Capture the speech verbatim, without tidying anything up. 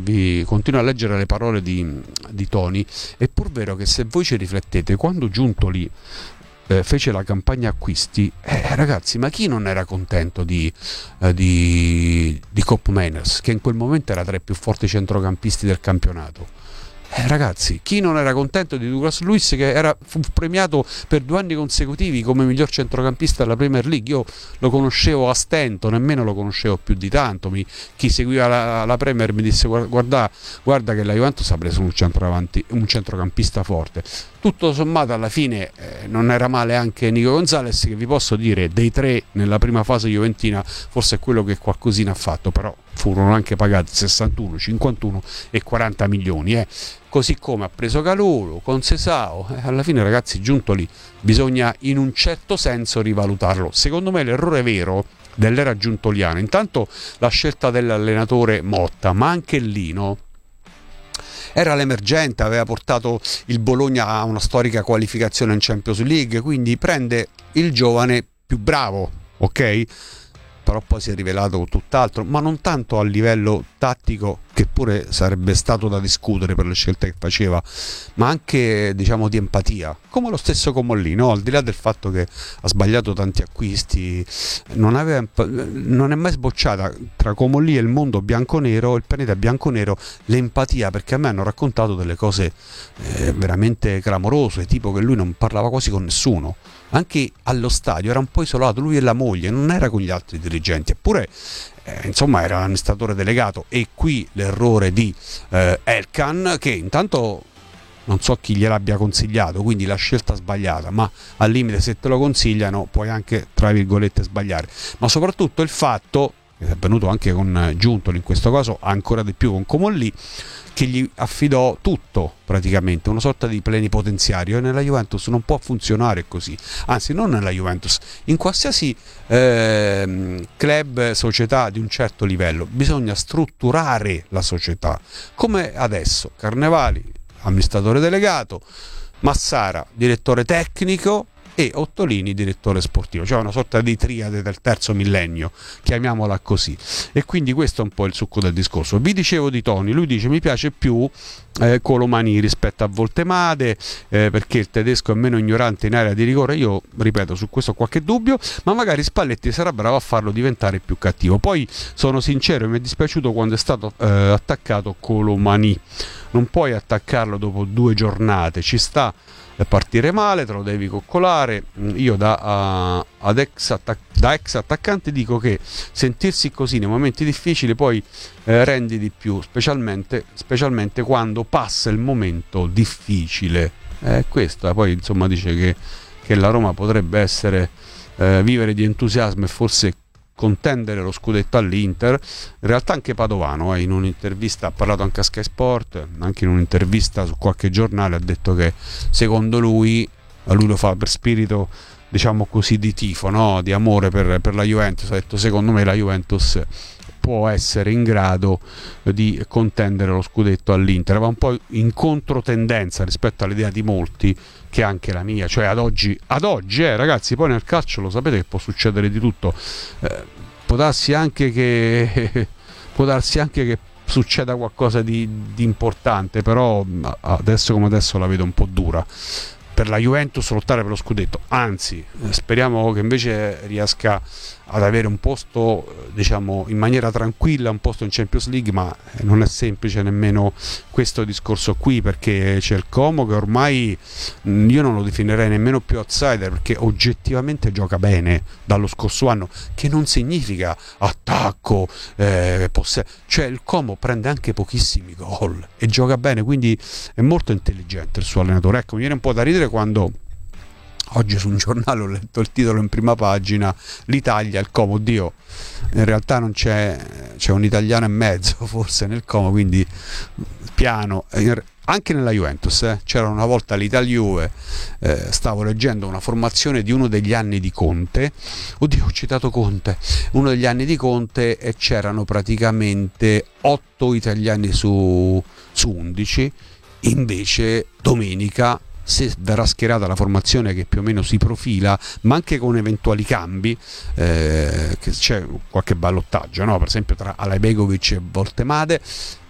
vi continuo a leggere le parole di, di Tony. È pur vero che se voi ci riflettete, quando Giuntoli eh, fece la campagna acquisti, eh, ragazzi, ma chi non era contento di, eh, di, di Koopmeiners, che in quel momento era tra i più forti centrocampisti del campionato? Eh, ragazzi, chi non era contento di Douglas Luiz, che era, fu premiato per due anni consecutivi come miglior centrocampista della Premier League? Io lo conoscevo a stento, nemmeno lo conoscevo più di tanto. Mi, chi seguiva la, la Premier mi disse: guarda, guarda che la Juventus ha preso un, centravanti, un centrocampista forte. Tutto sommato alla fine eh, non era male anche Nico Gonzalez, che vi posso dire dei tre nella prima fase juventina forse è quello che qualcosina ha fatto, però furono anche pagati sessantuno, cinquantuno e quaranta milioni, eh. Così come ha preso Calulu con Sesao. Eh, alla fine, ragazzi, Giuntoli bisogna in un certo senso rivalutarlo. Secondo me l'errore vero dell'era giuntoliana, intanto la scelta dell'allenatore Motta, ma anche Lino, era l'emergente, aveva portato il Bologna a una storica qualificazione in Champions League, quindi prende il giovane più bravo, ok? Però poi si è rivelato tutt'altro, ma non tanto a livello tattico, che pure sarebbe stato da discutere per le scelte che faceva, ma anche, diciamo, di empatia, come lo stesso Comolli, no? Al di là del fatto che ha sbagliato tanti acquisti, non, aveva, non è mai sbocciata tra Comolli e il mondo bianconero, il pianeta bianconero, l'empatia, perché a me hanno raccontato delle cose eh, veramente clamorose, tipo che lui non parlava quasi con nessuno. Anche allo stadio era un po' isolato, lui e la moglie, non era con gli altri dirigenti, eppure eh, insomma era amministratore delegato. E qui l'errore di eh, Elkan, che intanto non so chi gliel'abbia consigliato, quindi la scelta sbagliata, ma al limite se te lo consigliano puoi anche, tra virgolette, sbagliare. Ma soprattutto il fatto, che è avvenuto anche con Giuntoli in questo caso, ancora di più con Comolli, che gli affidò tutto, praticamente una sorta di plenipotenziario, e nella Juventus non può funzionare così, anzi non nella Juventus, in qualsiasi eh, club, società di un certo livello bisogna strutturare la società, come adesso Carnevali amministratore delegato, Massara direttore tecnico e Ottolini direttore sportivo, cioè una sorta di triade del terzo millennio, chiamiamola così. E quindi questo è un po' il succo del discorso. Vi dicevo di Tony, lui dice mi piace più eh, Colomani rispetto a Voltemade eh, perché il tedesco è meno ignorante in area di rigore. Io ripeto, su questo ho qualche dubbio, ma magari Spalletti sarà bravo a farlo diventare più cattivo. Poi sono sincero, mi è dispiaciuto quando è stato eh, attaccato Colomani. Non puoi attaccarlo dopo due giornate, ci sta partire male, te lo devi coccolare. Io da, uh, ad ex attac- da ex attaccante dico che sentirsi così nei momenti difficili poi eh, rendi di più, specialmente, specialmente quando passa il momento difficile. Eh, questo poi insomma dice che, che la Roma potrebbe essere eh, vivere di entusiasmo e forse contendere lo scudetto all'Inter. In realtà anche Padovano eh, in un'intervista ha parlato anche a Sky Sport, anche in un'intervista su qualche giornale ha detto che secondo lui, lui lo fa per spirito, diciamo così, di tifo, no? Di amore per, per la Juventus. Ha detto secondo me la Juventus può essere in grado di contendere lo scudetto all'Inter. Va un po' in controtendenza rispetto all'idea di molti, che è anche la mia, cioè ad oggi, ad oggi eh, ragazzi, poi nel calcio lo sapete che può succedere di tutto, eh, può darsi anche che può darsi anche che succeda qualcosa di, di importante, però adesso come adesso la vedo un po' dura per la Juventus lottare per lo scudetto. Anzi, speriamo che invece riesca ad avere un posto, diciamo, in maniera tranquilla, un posto in Champions League, ma non è semplice nemmeno questo discorso qui, perché c'è il Como che ormai io non lo definirei nemmeno più outsider, perché oggettivamente gioca bene dallo scorso anno, che non significa attacco, eh, posse- cioè il Como prende anche pochissimi gol e gioca bene, quindi è molto intelligente il suo allenatore. Ecco, mi viene un po' da ridere quando oggi su un giornale ho letto il titolo in prima pagina: l'Italia, il Como. Oddio, in realtà non c'è, c'è un italiano e mezzo forse nel Como, quindi piano. Anche nella Juventus eh, c'era una volta l'Italia Juve, eh, stavo leggendo una formazione di uno degli anni di Conte, oddio ho citato Conte, uno degli anni di Conte, e c'erano praticamente otto italiani su, su undici. Invece domenica, se verrà schierata la formazione che più o meno si profila, ma anche con eventuali cambi, eh, che c'è qualche ballottaggio, no? Per esempio tra Alajbegovic e Voltemade,